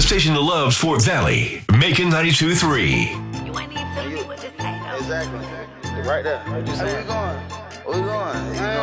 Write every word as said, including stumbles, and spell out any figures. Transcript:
The station that loves Fort Valley. Macon ninety-two point three. You ain't even telling me what this ain't. Exactly. Right there. What you saying? Where we going? Where we going? You know